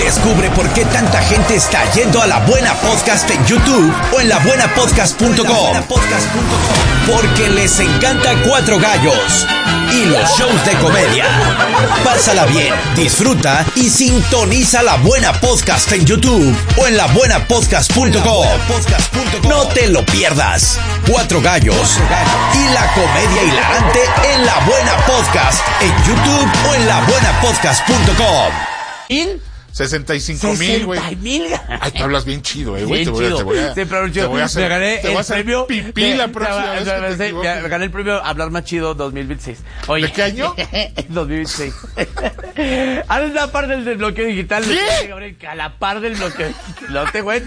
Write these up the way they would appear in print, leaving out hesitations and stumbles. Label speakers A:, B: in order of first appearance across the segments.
A: Descubre por qué tanta gente está yendo a La Buena Podcast en YouTube o en labuenapodcast.com. Porque les encanta Cuatro Gallos y los shows de comedia. Pásala bien, disfruta y sintoniza La Buena Podcast en YouTube o en labuenapodcast.com. No te lo pierdas. Cuatro Gallos y la comedia hilarante en La Buena Podcast en YouTube o en labuenapodcast.com.
B: 65,000, güey. Ay, tú hablas bien chido, güey. Te voy a hacer.
C: Me gané el premio.
B: Pipí la próxima vez.
C: Me gané el premio Hablar Más Chido 2026. Oye,
B: ¿de qué año?
C: 2026. A la par del desbloqueo digital.
B: ¿Qué?
C: A la par del bloqueo. No te güey.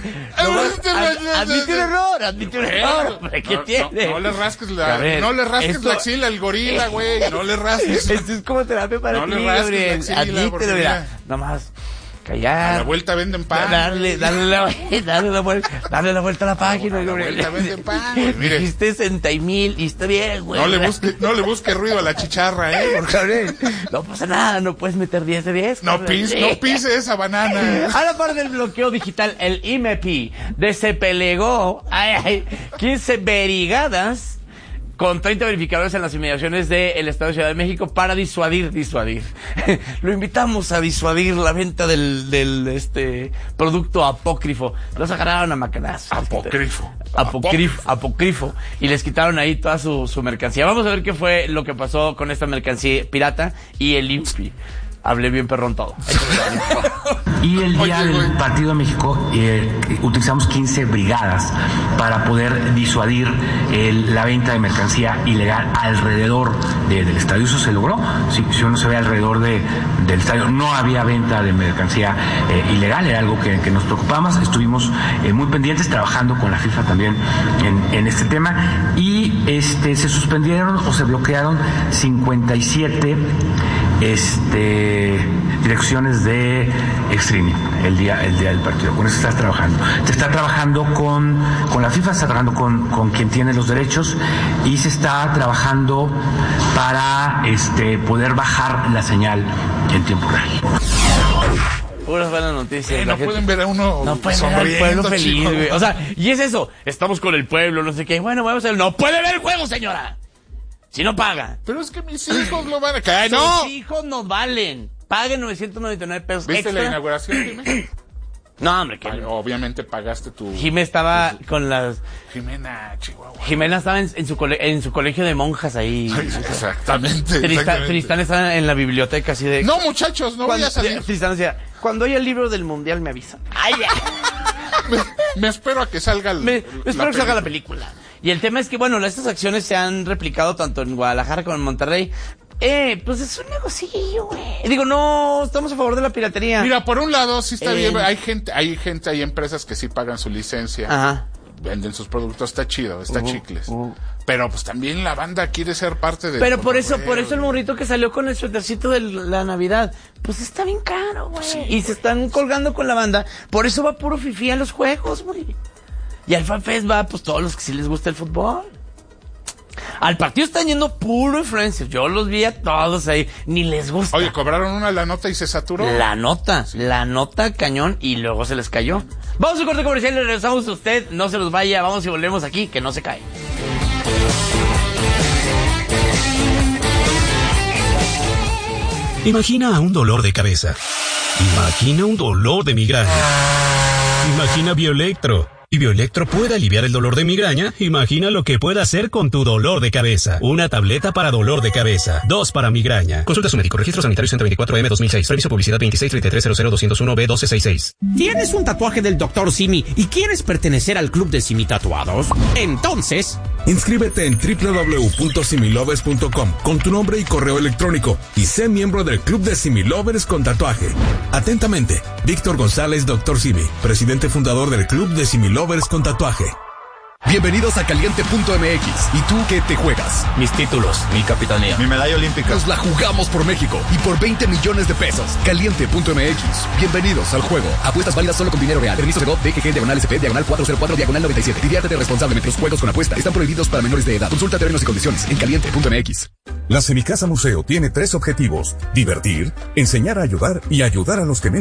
C: Admite un error. ¿Qué tiene?
B: No le rasques la axila al gorila, güey. No le rasques.
C: Esto es como terapia para ti, Gabriel. Admítelo, mira. Nomás. Callar.
B: A la vuelta venden pan.
C: Darle la vuelta a la página, güey.
B: A la vuelta venden pan, güey. Mire.
C: Dijiste 60,000 y está bien, güey.
B: No le busque ruido a la chicharra,
C: porque no pasa nada, no puedes meter 10 de 10.
B: No pise esa banana.
C: A la par del bloqueo digital, el IMEPI despelegó 15 brigadas con 30 verificadores en las inmediaciones del Estado de Ciudad de México para disuadir. Lo invitamos a disuadir la venta del producto apócrifo. Los agarraron a macanazos. Apócrifo. Y les quitaron ahí toda su mercancía. Vamos a ver qué fue lo que pasó con esta mercancía pirata y el IMPI. Hablé bien perrón todo.
D: Y el día del Partido de México utilizamos 15 brigadas para poder disuadir la venta de mercancía ilegal alrededor del estadio. Eso se logró. Si uno se ve alrededor del estadio, no había venta de mercancía ilegal, era algo que nos preocupaba más. Estuvimos muy pendientes, trabajando con la FIFA también en este tema. Y se suspendieron o se bloquearon 57 direcciones de streaming el día del partido. Con eso estás trabajando. Se está trabajando con la FIFA, se está trabajando con quien tiene los derechos y se está trabajando para poder bajar la señal en tiempo real.
C: Puras buenas noticias.
B: No pueden ver a uno
C: sonriendo, al pueblo feliz, güey. O sea, y es eso. Estamos con el pueblo, no sé qué. Bueno, vamos a ver. No puede ver el juego, señora. Si no paga.
B: Pero es que mis hijos lo van a caer. ¡No!
C: Mis hijos nos valen. Paguen 999 pesos
B: ¿Viste
C: extra.
B: la inauguración, Jimé?
C: No, hombre, que
B: obviamente pagaste tu...
C: Jimé estaba con las...
B: Jimena, Chihuahua.
C: Jimena estaba en su colegio de monjas ahí.
B: Exactamente.
C: Tristán estaba en la biblioteca así de...
B: No, muchachos, no voy a salir.
C: Tristán decía, cuando haya el libro del mundial me avisan. ¡Ay, ya!
B: me espero a que salga
C: espero que salga la película. Y el tema es que, bueno, estas acciones se han replicado tanto en Guadalajara como en Monterrey. Pues es un negocillo, güey. Digo, no, estamos a favor de la piratería.
B: Mira, por un lado sí está bien, hay empresas que sí pagan su licencia.
C: Ajá.
B: Venden sus productos, está chido, está chicles. Pero pues también la banda quiere ser parte de...
C: Pero por eso el morrito que salió con el suétercito de la Navidad, pues está bien caro, güey. Sí, y se están colgando con la banda. Por eso va puro fifí a los juegos, güey. Y al FanFest va, pues, todos los que sí les gusta el fútbol. Al partido están yendo puro influencers. Yo los vi a todos ahí. Ni les gusta.
B: Oye, cobraron la nota y se saturó.
C: La nota cañón y luego se les cayó. Vamos a un corte comercial y regresamos a usted. No se nos vaya, vamos y volvemos aquí, que no se cae.
E: Imagina un dolor de cabeza. Imagina un dolor de migraña. Imagina Bioelectro. Y Bioelectro puede aliviar el dolor de migraña. Imagina lo que puede hacer con tu dolor de cabeza. Una tableta para dolor de cabeza. 2 para migraña. Consulta a su médico. Registro sanitario 124M 2006. Reviso publicidad 2633000201B1266.
F: ¿Tienes un tatuaje del Dr. Simi y quieres pertenecer al club de Simi Tatuados? Entonces...
G: inscríbete en www.similovers.com con tu nombre y correo electrónico y sé miembro del club de Similovers con tatuaje. Atentamente, Víctor González, Dr. Simi, presidente fundador del club de Similovers con tatuaje.
H: Bienvenidos a Caliente.mx. ¿Y tú qué te juegas?
I: Mis títulos, mi capitanía,
H: mi medalla olímpica. Nos la jugamos por México y por 20 millones de pesos. Caliente.mx. Bienvenidos al juego. Apuestas válidas solo con dinero real. Permiso de GOV, DGG, /SP, /404, /97. Diviértete responsablemente. Los juegos con apuesta están prohibidos para menores de edad. Consulta términos y condiciones en Caliente.mx.
G: La Semicasa Museo tiene 3 objetivos: divertir, enseñar a ayudar y ayudar a los que menos